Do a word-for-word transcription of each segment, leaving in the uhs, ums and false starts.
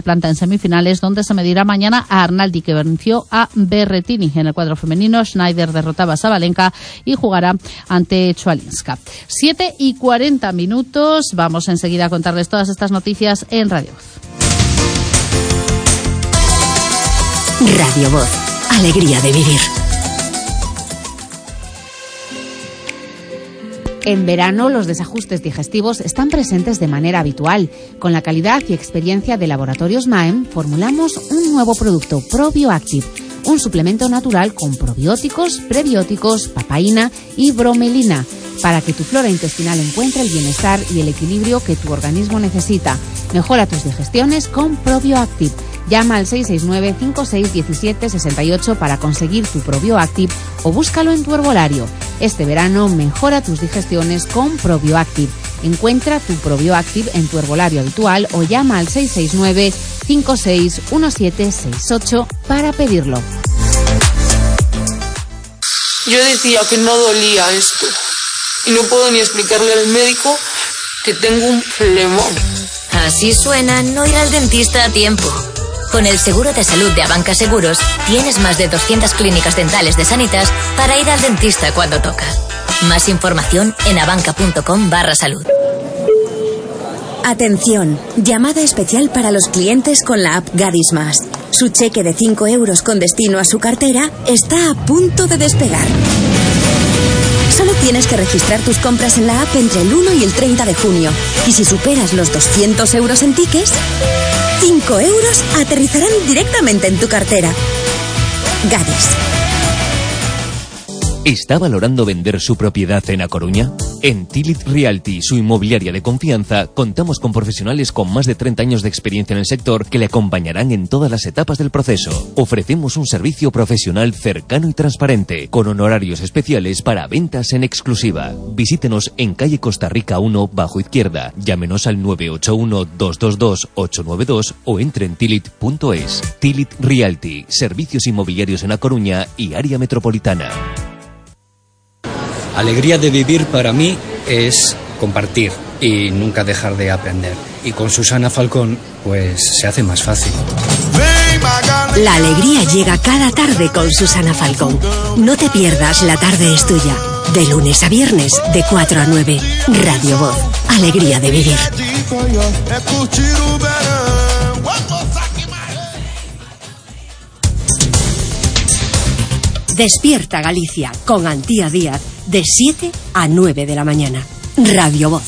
planta en semifinales, donde se medirá mañana a Arnaldi, que venció a Berrettini. En el cuadro femenino, Schneider derrotaba a Sabalenka y jugará ante Chwalinska. siete y cuarenta minutos. Vamos enseguida a contarles todas estas noticias en Radio Voz. Radio Voz. Alegría de vivir. En verano, los desajustes digestivos están presentes de manera habitual. Con la calidad y experiencia de Laboratorios Maem, formulamos un nuevo producto, ProBioActive, un suplemento natural con probióticos, prebióticos, papaína y bromelina, para que tu flora intestinal encuentre el bienestar y el equilibrio que tu organismo necesita. Mejora tus digestiones con ProBioActive. Llama al seis seis nueve, cinco seis uno siete, seis ocho para conseguir tu ProBioActive o búscalo en tu herbolario. Este verano mejora tus digestiones con ProBioActive. Encuentra tu ProBioActive en tu herbolario habitual o llama al seis seis nueve, cinco seis uno siete, seis ocho para pedirlo. Yo decía que no dolía esto y no puedo ni explicarle al médico que tengo un flemón. Así suena no ir al dentista a tiempo. Con el seguro de salud de Abanca Seguros, tienes más de doscientas clínicas dentales de Sanitas para ir al dentista cuando toca. Más información en abanca.com barra salud. Atención, llamada especial para los clientes con la app Gadis Más. Su cheque de cinco euros con destino a su cartera está a punto de despegar. Solo tienes que registrar tus compras en la app entre el uno y el treinta de junio. Y si superas los doscientos euros en tickets, cinco euros aterrizarán directamente en tu cartera. Gadis. ¿Está valorando vender su propiedad en A Coruña? En Tilit Realty, su inmobiliaria de confianza, contamos con profesionales con más de treinta años de experiencia en el sector que le acompañarán en todas las etapas del proceso. Ofrecemos un servicio profesional cercano y transparente, con honorarios especiales para ventas en exclusiva. Visítenos en calle Costa Rica uno, bajo izquierda. Llámenos al nueve ocho uno, dos dos dos, ocho nueve dos o entre en tilit punto es. Tilit Realty, servicios inmobiliarios en A Coruña y área metropolitana. Alegría de vivir para mí es compartir y nunca dejar de aprender. Y con Susana Falcón, pues se hace más fácil. La alegría llega cada tarde con Susana Falcón. No te pierdas La Tarde es Tuya. De lunes a viernes, de cuatro a nueve. Radio Voz. Alegría de vivir. Despierta Galicia con Antía Díaz de siete a nueve de la mañana. Radio Voz.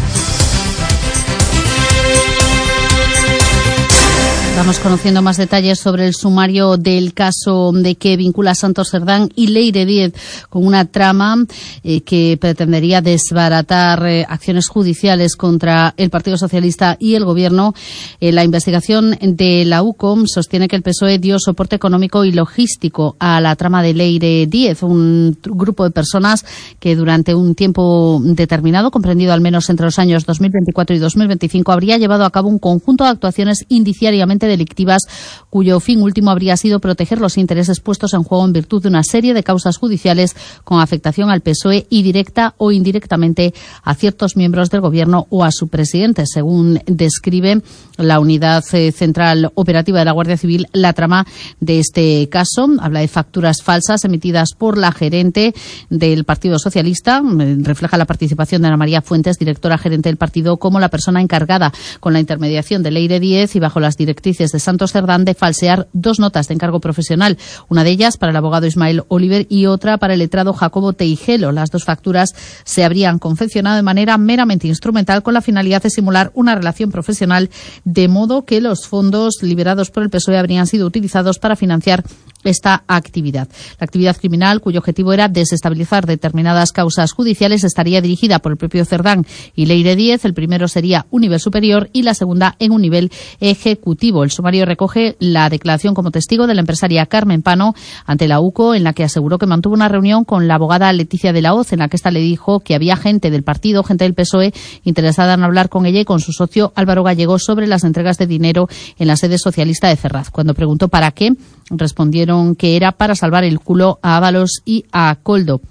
Vamos conociendo más detalles sobre el sumario del caso de que vincula a Santos Cerdán y Leire Díez con una trama eh, que pretendería desbaratar eh, acciones judiciales contra el Partido Socialista y el Gobierno. Eh, la investigación de la UCOM sostiene que el P S O E dio soporte económico y logístico a la trama de Leire Díez, un grupo de personas que durante un tiempo determinado, comprendido al menos entre los años dos mil veinticuatro y dos mil veinticinco, habría llevado a cabo un conjunto de actuaciones indiciariamente delictivas cuyo fin último habría sido proteger los intereses puestos en juego en virtud de una serie de causas judiciales con afectación al P S O E y directa o indirectamente a ciertos miembros del Gobierno o a su presidente. Según describe la Unidad Central Operativa de la Guardia Civil, la trama de este caso habla de facturas falsas emitidas por la gerente del Partido Socialista. Refleja la participación de Ana María Fuentes, directora gerente del partido, como la persona encargada con la intermediación de Leire Díez y bajo las directrices de Santos Cerdán de falsear dos notas de encargo profesional, una de ellas para el abogado Ismael Oliver y otra para el letrado Jacobo Teijelo. Las dos facturas se habrían confeccionado de manera meramente instrumental con la finalidad de simular una relación profesional, de modo que los fondos liberados por el P S O E habrían sido utilizados para financiar esta actividad. La actividad criminal, cuyo objetivo era desestabilizar determinadas causas judiciales, estaría dirigida por el propio Cerdán y Leire Díez. El primero sería un nivel superior y la segunda en un nivel ejecutivo. El sumario recoge la declaración como testigo de la empresaria Carmen Pano ante la UCO, en la que aseguró que mantuvo una reunión con la abogada Leticia de la Hoz, en la que ésta le dijo que había gente del partido, gente del P S O E, interesada en hablar con ella y con su socio Álvaro Gallego sobre las entregas de dinero en la sede socialista de Ferraz. Cuando preguntó para qué, respondieron que era para salvar el culo a Ábalos y a Coldo.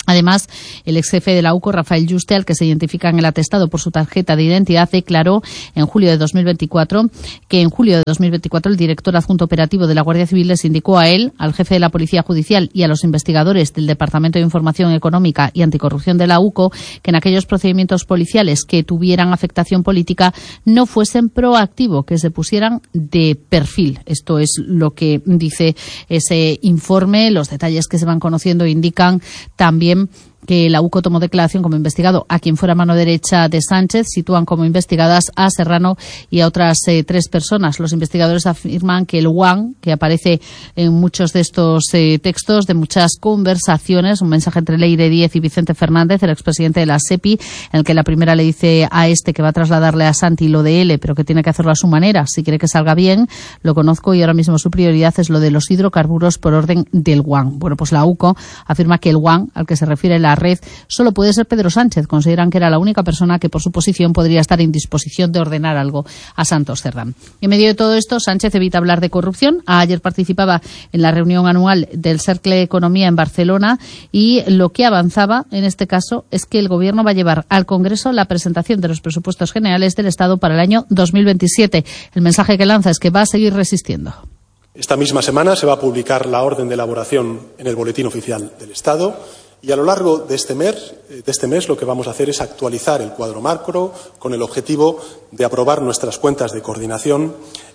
Además, el ex jefe de la U C O, Rafael Yuste, al que se identifica en el atestado por su tarjeta de identidad, declaró en julio de dos mil veinticuatro que en julio de dos mil veinticuatro el director adjunto operativo de la Guardia Civil les indicó a él, al jefe de la Policía Judicial y a los investigadores del Departamento de Información Económica y Anticorrupción de la U C O que en aquellos procedimientos policiales que tuvieran afectación política no fuesen proactivos, que se pusieran de perfil. Esto es lo que dice ese informe. Los detalles que se van conociendo indican también que la U C O tomó declaración como investigado a quien fuera mano derecha de Sánchez. Sitúan como investigadas a Serrano y a otras eh, tres personas. Los investigadores afirman que el guan, que aparece en muchos de estos eh, textos, de muchas conversaciones, un mensaje entre Leire Díez y Vicente Fernández, el expresidente de la SEPI, en el que la primera le dice a este que va a trasladarle a Santi lo de L, pero que tiene que hacerlo a su manera, si quiere que salga bien. Lo conozco y ahora mismo su prioridad es lo de los hidrocarburos por orden del guan. Bueno, pues la U C O afirma que el guan, al que se refiere la red, solo puede ser Pedro Sánchez. Consideran que era la única persona que por su posición podría estar en disposición de ordenar algo a Santos Cerdán. En medio de todo esto, Sánchez evita hablar de corrupción. Ayer participaba en la reunión anual del Cercle Economía en Barcelona y lo que avanzaba en este caso es que el Gobierno va a llevar al Congreso la presentación de los presupuestos generales del Estado para el año dos mil veintisiete. El mensaje que lanza es que va a seguir resistiendo. Esta misma semana se va a publicar la orden de elaboración en el Boletín Oficial del Estado. Y a lo largo de este mes, de este mes lo que vamos a hacer es actualizar el cuadro macro con el objetivo de aprobar nuestras cuentas de coordinación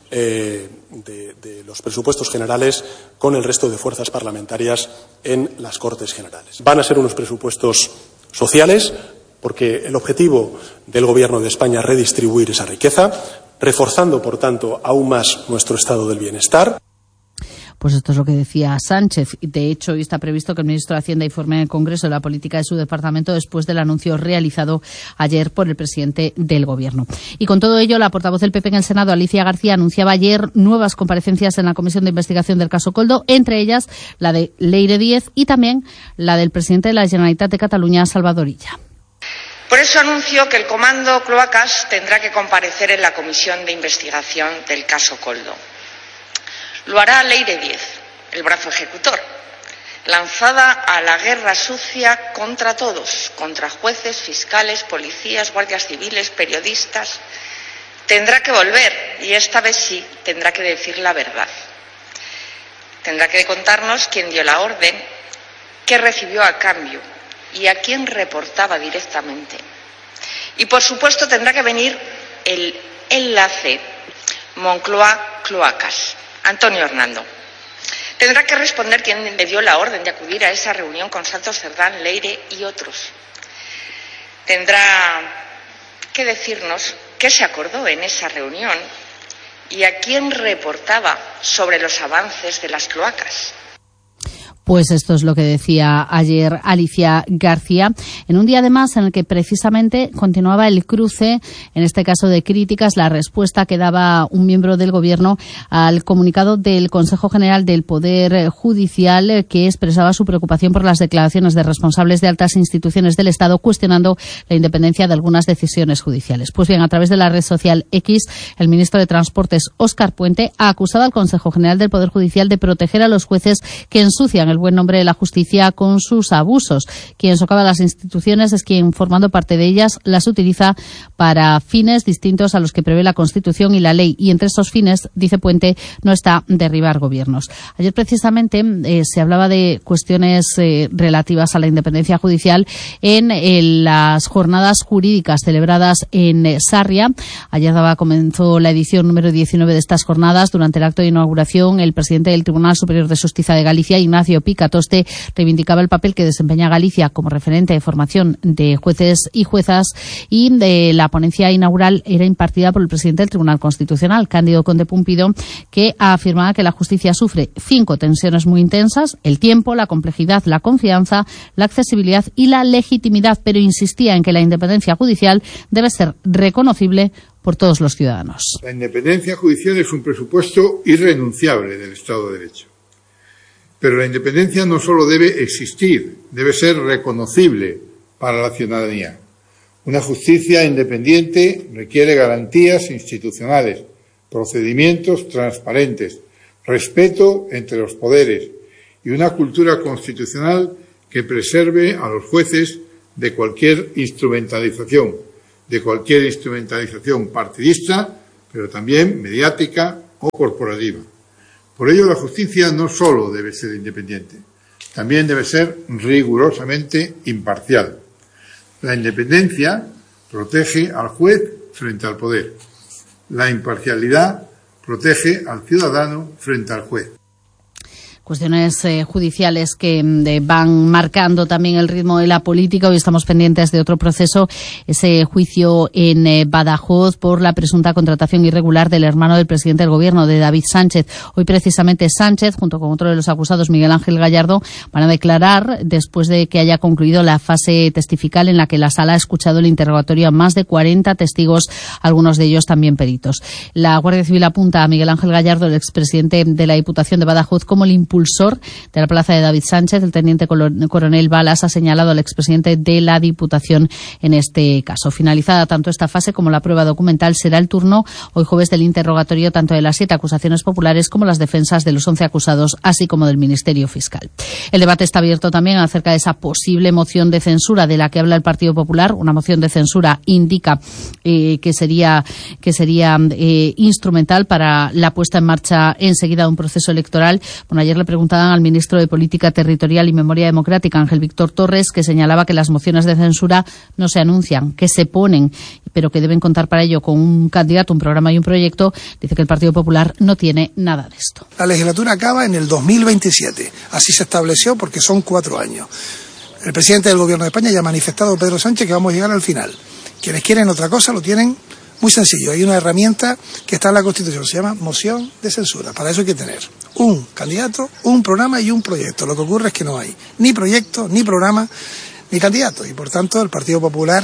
eh, de, de los presupuestos generales con el resto de fuerzas parlamentarias en las Cortes Generales. Van a ser unos presupuestos sociales porque el objetivo del Gobierno de España es redistribuir esa riqueza, reforzando, por tanto, aún más nuestro estado del bienestar. Pues esto es lo que decía Sánchez. De hecho, hoy está previsto que el ministro de Hacienda informe en el Congreso de la política de su departamento después del anuncio realizado ayer por el presidente del Gobierno. Y con todo ello, la portavoz del P P en el Senado, Alicia García, anunciaba ayer nuevas comparecencias en la Comisión de Investigación del caso Koldo, entre ellas la de Leire Díez y también la del presidente de la Generalitat de Cataluña, Salvador Illa. Por eso anuncio que el Comando Cloacas tendrá que comparecer en la Comisión de Investigación del caso Koldo. Lo hará Leire Díez, el brazo ejecutor, lanzada a la guerra sucia contra todos, contra jueces, fiscales, policías, guardias civiles, periodistas. Tendrá que volver, y esta vez sí, tendrá que decir la verdad. Tendrá que contarnos quién dio la orden, qué recibió a cambio y a quién reportaba directamente. Y, por supuesto, tendrá que venir el enlace Moncloa-Cloacas, Antonio Hernando. Tendrá que responder quién le dio la orden de acudir a esa reunión con Santos Cerdán, Leire y otros. Tendrá que decirnos qué se acordó en esa reunión y a quién reportaba sobre los avances de las cloacas. Pues esto es lo que decía ayer Alicia García, en un día además en el que precisamente continuaba el cruce, en este caso de críticas, la respuesta que daba un miembro del Gobierno al comunicado del Consejo General del Poder Judicial, que expresaba su preocupación por las declaraciones de responsables de altas instituciones del Estado cuestionando la independencia de algunas decisiones judiciales. Pues bien, a través de la red social X, el ministro de Transportes, Óscar Puente, ha acusado al Consejo General del Poder Judicial de proteger a los jueces que ensucian el buen nombre de la justicia con sus abusos. Quien socava las instituciones es quien, formando parte de ellas, las utiliza para fines distintos a los que prevé la Constitución y la ley. Y entre esos fines, dice Puente, no está derribar gobiernos. Ayer, precisamente, eh, se hablaba de cuestiones eh, relativas a la independencia judicial en, en las jornadas jurídicas celebradas en eh, Sarria. Ayer daba, comenzó la edición número diecinueve de estas jornadas. Durante el acto de inauguración, el presidente del Tribunal Superior de Justicia de Galicia, Ignacio Picatoste, reivindicaba el papel que desempeña Galicia como referente de formación de jueces y juezas, y de la ponencia inaugural era impartida por el presidente del Tribunal Constitucional, Cándido Conde Pumpido, que afirmaba que la justicia sufre cinco tensiones muy intensas: el tiempo, la complejidad, la confianza, la accesibilidad y la legitimidad, pero insistía en que la independencia judicial debe ser reconocible por todos los ciudadanos. La independencia judicial es un presupuesto irrenunciable del Estado de Derecho. Pero la independencia no solo debe existir, debe ser reconocible para la ciudadanía. Una justicia independiente requiere garantías institucionales, procedimientos transparentes, respeto entre los poderes y una cultura constitucional que preserve a los jueces de cualquier instrumentalización, de cualquier instrumentalización partidista, pero también mediática o corporativa. Por ello, la justicia no solo debe ser independiente, también debe ser rigurosamente imparcial. La independencia protege al juez frente al poder. La imparcialidad protege al ciudadano frente al juez. Cuestiones eh, judiciales que eh, van marcando también el ritmo de la política. Hoy estamos pendientes de otro proceso, ese juicio en eh, Badajoz por la presunta contratación irregular del hermano del presidente del gobierno, de David Sánchez. Hoy precisamente Sánchez, junto con otro de los acusados, Miguel Ángel Gallardo, van a declarar después de que haya concluido la fase testifical en la que la sala ha escuchado el interrogatorio a más de cuarenta testigos, algunos de ellos también peritos. La Guardia Civil apunta a Miguel Ángel Gallardo, el expresidente de la Diputación de Badajoz, como el impulsor de la plaza de David Sánchez. El teniente coronel Balas ha señalado al expresidente de la Diputación en este caso. Finalizada tanto esta fase como la prueba documental, será el turno hoy jueves del interrogatorio tanto de las siete acusaciones populares como las defensas de los once acusados, así como del Ministerio Fiscal. El debate está abierto también acerca de esa posible moción de censura de la que habla el Partido Popular. Una moción de censura indica eh, que sería, que sería eh, instrumental para la puesta en marcha enseguida de un proceso electoral. Bueno, ayer le preguntaban al ministro de Política Territorial y Memoria Democrática, Ángel Víctor Torres, que señalaba que las mociones de censura no se anuncian, que se ponen, pero que deben contar para ello con un candidato, un programa y un proyecto. Dice que el Partido Popular no tiene nada de esto. La legislatura acaba en el dos mil veintisiete. Así se estableció porque son cuatro años. El presidente del Gobierno de España ya ha manifestado, Pedro Sánchez, que vamos a llegar al final. Quienes quieren otra cosa lo tienen muy sencillo. Hay una herramienta que está en la Constitución, se llama moción de censura. Para eso hay que tener un candidato, un programa y un proyecto. Lo que ocurre es que no hay ni proyecto, ni programa, ni candidato. Y por tanto el Partido Popular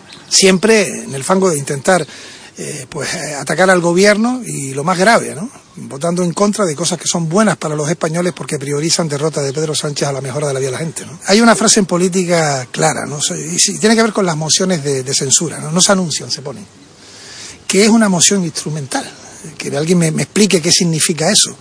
siempre en el fango de intentar eh, pues eh, atacar al gobierno y lo más grave, ¿no? Votando en contra de cosas que son buenas para los españoles porque priorizan derrota de Pedro Sánchez a la mejora de la vida de la gente, ¿no? Hay una frase en política clara, ¿no? Y tiene que ver con las mociones de, de censura, ¿no? No se anuncian, se ponen. Que es una moción instrumental. Que alguien me, me explique qué significa eso.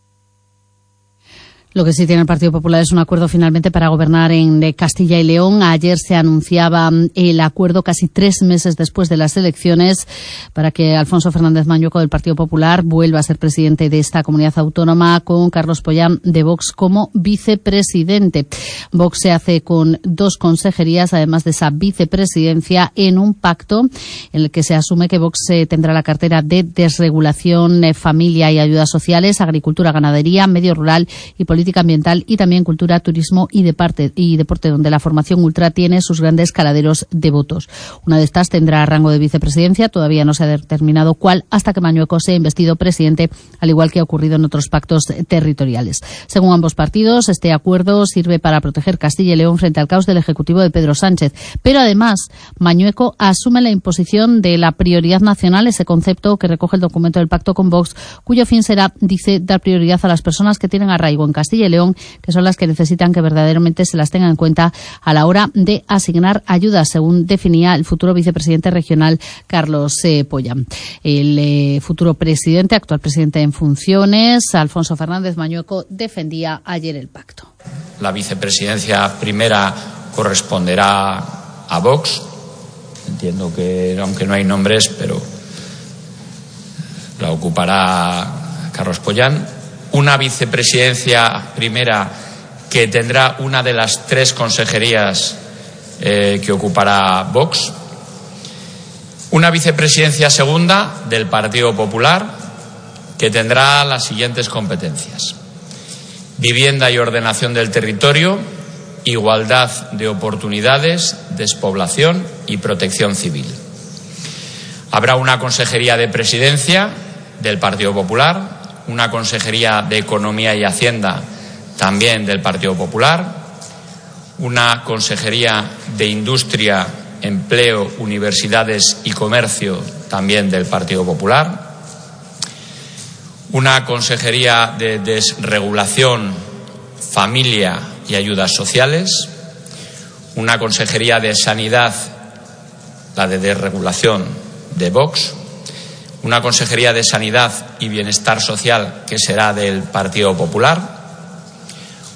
Lo que sí tiene el Partido Popular es un acuerdo finalmente para gobernar en Castilla y León. Ayer se anunciaba el acuerdo casi tres meses después de las elecciones para que Alfonso Fernández Mañueco del Partido Popular vuelva a ser presidente de esta comunidad autónoma, con Carlos Pollán de Vox como vicepresidente. Vox se hace con dos consejerías, además de esa vicepresidencia, en un pacto en el que se asume que Vox tendrá la cartera de desregulación, familia y ayudas sociales, agricultura, ganadería, medio rural y política política ambiental y también cultura, turismo y deporte, y deporte, donde la formación ultra tiene sus grandes caladeros de votos. Una de estas tendrá rango de vicepresidencia, todavía no se ha determinado cuál, hasta que Mañueco sea investido presidente, al igual que ha ocurrido en otros pactos territoriales. Según ambos partidos, este acuerdo sirve para proteger Castilla y León frente al caos del Ejecutivo de Pedro Sánchez. Pero además, Mañueco asume la imposición de la prioridad nacional, ese concepto que recoge el documento del pacto con Vox, cuyo fin será, dice, dar prioridad a las personas que tienen arraigo en Castilla y León, que son las que necesitan que verdaderamente se las tenga en cuenta a la hora de asignar ayudas, según definía el futuro vicepresidente regional Carlos eh, Pollán. El eh, futuro presidente, actual presidente en funciones, Alfonso Fernández Mañueco, defendía ayer el pacto. La vicepresidencia primera corresponderá a Vox. Entiendo que, aunque no hay nombres, pero la ocupará Carlos Pollán. Una vicepresidencia primera que tendrá una de las tres consejerías eh, que ocupará Vox. Una vicepresidencia segunda del Partido Popular que tendrá las siguientes competencias: vivienda y ordenación del territorio, igualdad de oportunidades, despoblación y protección civil. Habrá una consejería de presidencia del Partido Popular, una consejería de Economía y Hacienda también del Partido Popular, una consejería de Industria, Empleo, Universidades y Comercio también del Partido Popular, una consejería de Desregulación, Familia y Ayudas Sociales, una consejería de Sanidad, la de Desregulación de Vox, una consejería de Sanidad y Bienestar Social que será del Partido Popular,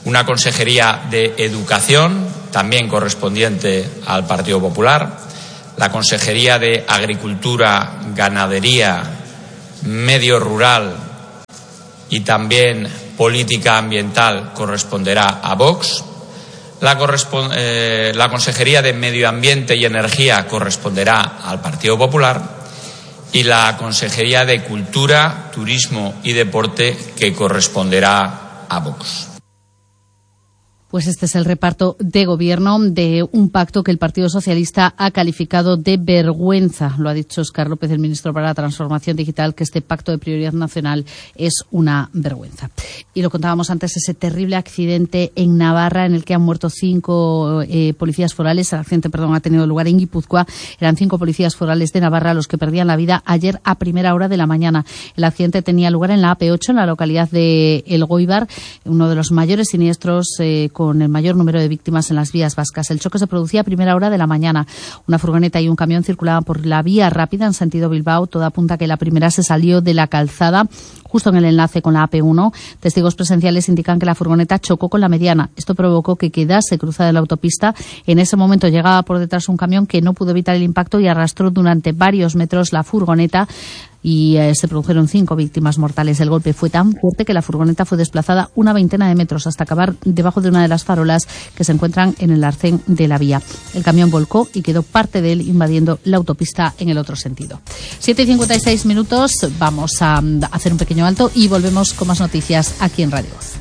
una consejería de Educación, también correspondiente al Partido Popular, la consejería de Agricultura, Ganadería, Medio Rural y también Política Ambiental corresponderá a Vox. La, eh, la Consejería de Medio Ambiente y Energía corresponderá al Partido Popular y la Consejería de Cultura, Turismo y Deporte que corresponderá a Vox. Pues este es el reparto de gobierno de un pacto que el Partido Socialista ha calificado de vergüenza. Lo ha dicho Óscar López, el ministro para la Transformación Digital, que este pacto de prioridad nacional es una vergüenza. Y lo contábamos antes, ese terrible accidente en Navarra en el que han muerto cinco eh, policías forales. El accidente, perdón, ha tenido lugar en Guipúzcoa. Eran cinco policías forales de Navarra los que perdían la vida ayer a primera hora de la mañana. El accidente tenía lugar en la A P ocho, en la localidad de El Goibar, uno de los mayores siniestros eh, con el mayor número de víctimas en las vías vascas. El choque se producía a primera hora de la mañana. Una furgoneta y un camión circulaban por la vía rápida en sentido Bilbao. Todo apunta a que la primera se salió de la calzada justo en el enlace con la A P uno. Testigos presenciales indican que la furgoneta chocó con la mediana. Esto provocó que quedase cruzada la autopista. En ese momento llegaba por detrás un camión que no pudo evitar el impacto y arrastró durante varios metros la furgoneta. Y eh, se produjeron cinco víctimas mortales. El golpe fue tan fuerte que la furgoneta fue desplazada una veintena de metros hasta acabar debajo de una de las farolas que se encuentran en el arcén de la vía. El camión volcó y quedó parte de él invadiendo la autopista en el otro sentido. siete y cincuenta y seis minutos, vamos a hacer un pequeño alto y volvemos con más noticias aquí en Radio Voz.